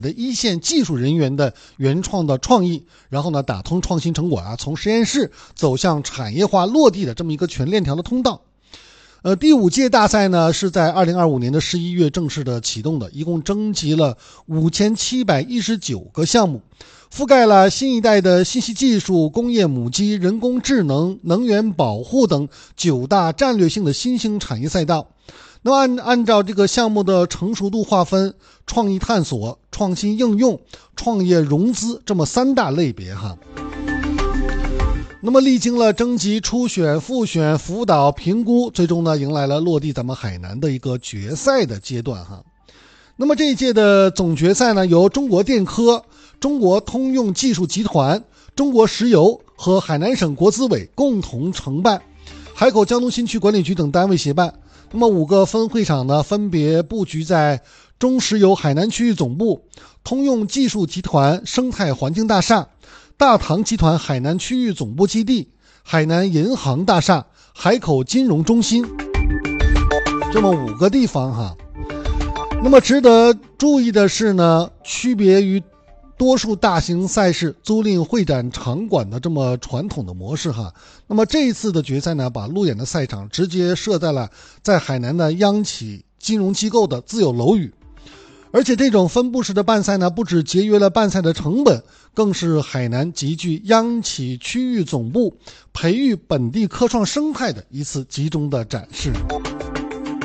的一线技术人员的原创的创意，然后呢打通创新成果从实验室走向产业化落地的这么一个全链条的通道。第5届大赛呢是在2025年的11月正式的启动的，一共征集了5719个项目，覆盖了新一代的信息技术、工业母机、人工智能、能源保护等9大战略性的新兴产业赛道。那么按照这个项目的成熟度划分，创意探索、创新应用、创业融资这么3大类别那么历经了征集、初选、复选、辅导、评估，最终呢迎来了落地咱们海南的一个决赛的阶段那么这一届的总决赛呢，由中国电科、中国通用技术集团、中国石油和海南省国资委共同承办，海口交通新区管理局等单位协办。那么5个分会场呢，分别布局在中石油海南区域总部、通用技术集团生态环境大厦、大唐集团海南区域总部基地、海南银行大厦、海口金融中心，这么5个地方那么值得注意的是呢，区别于多数大型赛事租赁会展场馆的这么传统的模式那么这一次的决赛呢，把路演的赛场直接设在了在海南的央企金融机构的自有楼宇。而且这种分布式的办赛呢，不只节约了办赛的成本，更是海南集聚央企区域总部、培育本地科创生态的一次集中的展示。